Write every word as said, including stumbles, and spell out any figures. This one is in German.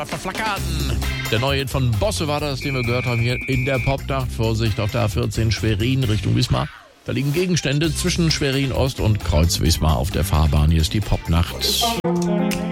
Flackerten. Der neue Hit von Bosse war das, den wir gehört haben hier in der Popnacht. Vorsicht auf der A vierzehn Schwerin Richtung Wismar. Da liegen Gegenstände zwischen Schwerin Ost und Kreuz Wismar auf der Fahrbahn. Hier ist die Popnacht.